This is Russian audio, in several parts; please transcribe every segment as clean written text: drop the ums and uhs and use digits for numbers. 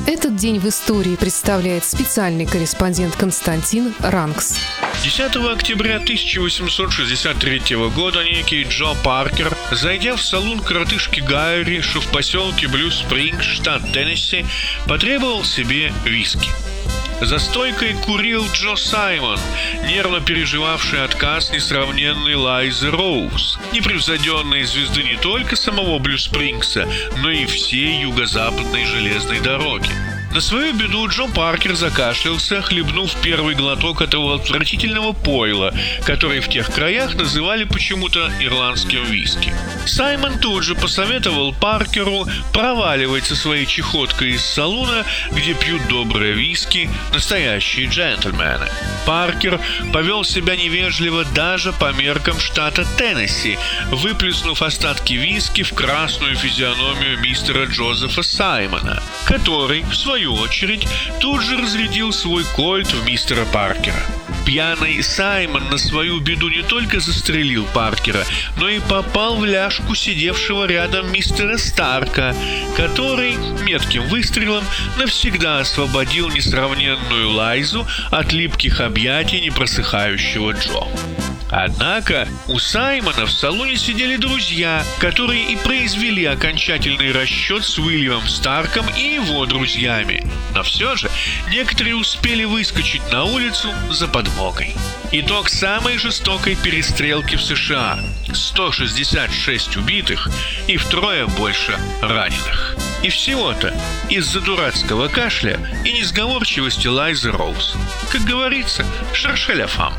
Этот день в истории представляет специальный корреспондент Константин Ранкс. 10 октября 1863 года некий Джо Паркер, зайдя в салон коротышки Гарри, что в поселке Блю-Спрингс, штат Теннесси, потребовал себе виски. За стойкой курил Джо Саймон, нервно переживавший отказ несравненной Лайзы Роуз, непревзойденной звезды не только самого Блю-Спрингса, но и всей юго-западной железной дороги. На свою беду Джо Паркер закашлялся, хлебнув первый глоток этого отвратительного пойла, который в тех краях называли почему-то ирландским виски. Саймон тут же посоветовал Паркеру проваливать со своей чехоткой из салуна, где пьют доброе виски настоящие джентльмены. Паркер повел себя невежливо даже по меркам штата Теннесси, выплеснув остатки виски в красную физиономию мистера Джозефа Саймона, который, в свою очередь, тут же разрядил свой кольт в мистера Паркера. Пьяный Саймон на свою беду не только застрелил Паркера, но и попал в ляжку сидевшего рядом мистера Старка, который метким выстрелом навсегда освободил несравненную Лайзу от липких объятий непросыхающего Джо. Однако у Саймона в салоне сидели друзья, которые и произвели окончательный расчет с Уильямом Старком и его друзьями. Но все же некоторые успели выскочить на улицу за подмогой. Итог самой жестокой перестрелки в США – 166 убитых и втрое больше раненых. И всего-то из-за дурацкого кашля и несговорчивости Лайзы Роуз. Как говорится, cherchez la femme.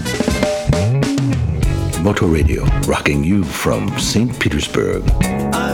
Motor Radio, rocking you from St. Petersburg.